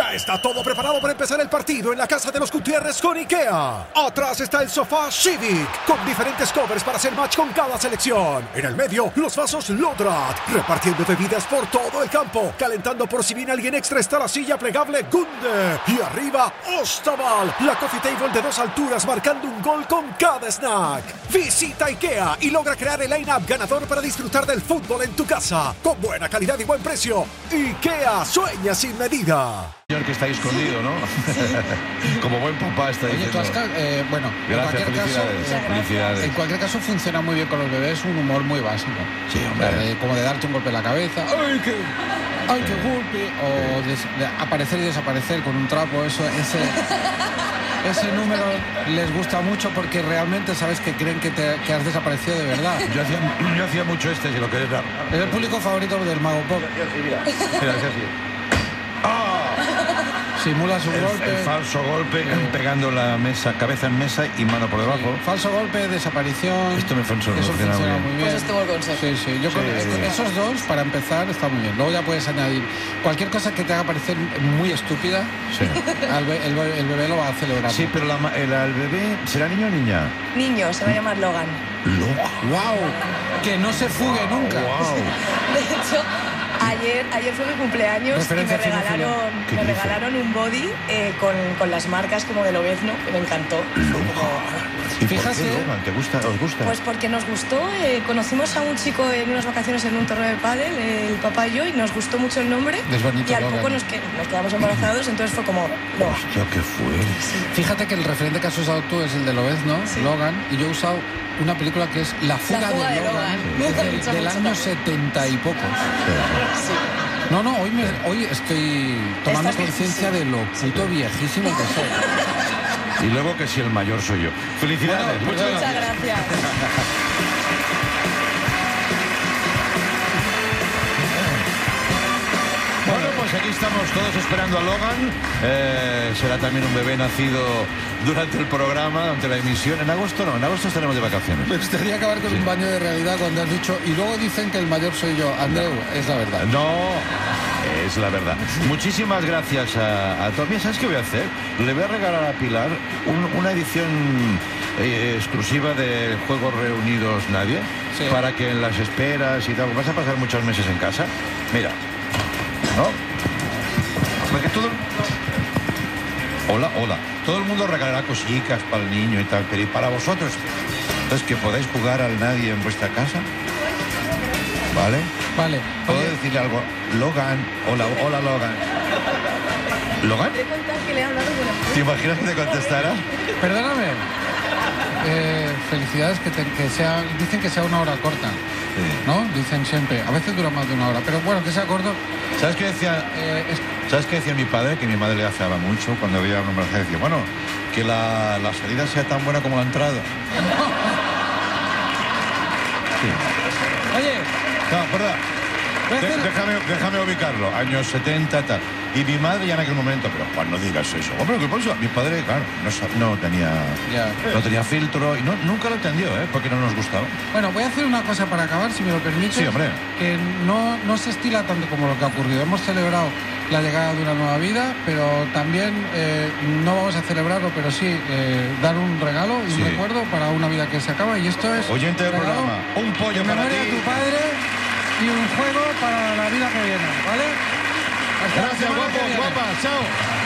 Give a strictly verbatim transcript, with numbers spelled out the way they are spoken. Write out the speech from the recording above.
Ya está todo preparado para empezar el partido en la casa de los Gutiérrez con IKEA. Atrás está el sofá Civic, con diferentes covers para hacer match con cada selección. En el medio, los vasos Lodrat, repartiendo bebidas por todo el campo. Calentando por si viene alguien extra está la silla plegable Gunde. Y arriba, Ostaval, la coffee table de dos alturas marcando un gol con cada snack. Visita IKEA y logra crear el line-up ganador para disfrutar del fútbol en tu casa. Con buena calidad y buen precio. IKEA, sueña sin medida. Señor que está ahí escondido, ¿no? Sí. Como buen papá está Oye, diciendo. Tosca, eh, bueno, Gracias, en cualquier felicidades, caso, felicidades. En cualquier caso funciona muy bien con los bebés, un humor muy básico. Sí, hombre. Eh, como de darte un golpe en la cabeza, ¡ay, qué, ay, qué golpe! O de, de aparecer y desaparecer con un trapo, eso, ese, ese número les gusta mucho porque realmente sabes que creen que, te, que has desaparecido de verdad. Yo hacía, yo hacía mucho este, si lo querés dar. Es el público favorito del Mago Pop. Mira, mira, así. ¡Ah! Simula su El, golpe. el falso golpe, Sí. pegando la mesa, cabeza en mesa y mano por debajo. Sí. Falso golpe, desaparición. Esto me funciona, Eso funciona funciona muy muy bien. bien. Pues este buen consejo. Sí, sí. Yo Sí. creo que con esos dos, para empezar, está muy bien. Luego ya puedes añadir cualquier cosa que te haga parecer muy estúpida. Sí. Al be- el, be- el bebé lo va a celebrar. Sí, pero la, ma- el, el bebé, ¿será niño o niña? Niño, se va a llamar Logan. Loco. ¡Wow! Que no se fugue nunca. Wow. De hecho, ayer, ayer fue mi cumpleaños Referencia y me regalaron, ¿Qué me dice? regalaron un body eh, con, con las marcas como de Lobezno, que me encantó. ¿Y por Fíjate- qué Logan? ¿Te gusta? ¿Os gusta? Pues porque nos gustó, eh, conocimos a un chico en unas vacaciones en un torneo de pádel, el papá y yo, y nos gustó mucho el nombre. Es bonito, y al Logan. poco nos, que- nos quedamos embarazados, entonces fue como, no. Hostia, ¿qué fue? Fíjate que el referente que has usado tú es el de Lobezno, Sí. Logan, y yo he usado una película que es La fuga, La fuga de, de Logan, Logan. es Me ha del, dicho del mucho año también. setenta y pocos. Sí. No, no, hoy, me, hoy estoy tomando Estás conciencia de lo puto viejísimo que soy. Y luego que si el mayor soy yo. Felicidades. Bueno, muchas Muchas gracias. gracias. Bueno, pues aquí estamos todos esperando a Logan. Eh, será también un bebé nacido durante el programa, durante la emisión. En agosto no, en agosto estaremos de vacaciones. Me gustaría acabar con un baño de realidad cuando has dicho, y luego dicen que el mayor soy yo. Andreu, es la verdad. No, es la verdad. Muchísimas gracias a, a todos. Mira, ¿sabes qué voy a hacer? Le voy a regalar a Pilar un- una edición eh, exclusiva de Juegos Reunidos Nadie, Sí. para que en las esperas y tal, vas a pasar muchos meses en casa. Mira, ¿no? Porque todo... Hola, hola. Todo el mundo regalará cositas para el niño y tal, pero ¿y para vosotros? Entonces, que podáis jugar al Nadie en vuestra casa. ¿Vale? Vale. ¿Puedo Oye, decirle algo? Logan, hola, hola Logan. ¿Logan? Te he contado que le he hablado con la ¿Te imaginas que te contestara? perdóname. Eh, felicidades, que, te- que sea, dicen que sea una hora corta, ¿no? Dicen siempre, a veces dura más de una hora, pero bueno, que sea corto. ¿Sabes qué decía? eh, es- ¿Sabes qué decía mi padre? Que mi madre le afeaba mucho cuando veía una embarazo. Decía, bueno, que la, la salida sea tan buena como la entrada. Sí. Oye, No, verdad. voy a De- hacer- déjame, déjame ubicarlo, años setenta, tal. Y mi madre ya en aquel momento, pero Juan, no digas eso. Hombre, ¿qué pasa? Mi padre, claro, no, sa- no tenía Ya. no tenía filtro y no, nunca lo entendió, ¿eh? Porque no nos gustaba. Bueno, voy a hacer una cosa para acabar, si me lo permites. Sí, hombre. Que no, no se estila tanto como lo que ha ocurrido. Hemos celebrado la llegada de una nueva vida, pero también eh, no vamos a celebrarlo, pero sí eh, dar un regalo y Sí. un recuerdo para una vida que se acaba. Y esto es... Oyente del regalo programa, un pollo en para memoria ti. de tu padre y un juego para la vida que viene, ¿vale? Hasta la Gracias, semana que guapos, viene. guapas, chao.